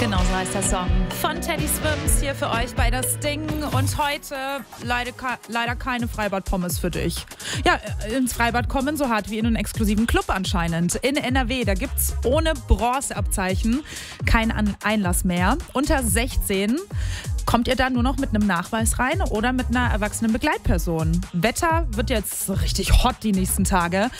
Genau so heißt der Song von Teddy Swims hier für euch bei Das Ding. Und heute leider keine Freibad-Pommes für dich. Ja, ins Freibad kommen so hart wie in einen exklusiven Club anscheinend. In NRW, da gibt's ohne Bronzeabzeichen keinen Einlass mehr. Unter 16 kommt ihr da nur noch mit einem Nachweis rein oder mit einer erwachsenen Begleitperson. Wetter wird jetzt richtig hot die nächsten Tage.